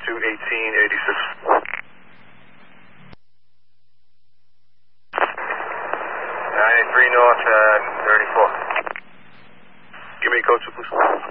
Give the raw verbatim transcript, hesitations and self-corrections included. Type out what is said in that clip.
two eighteen eighty-six. ninety-three north, uh, thirty-four. Give me code two, please.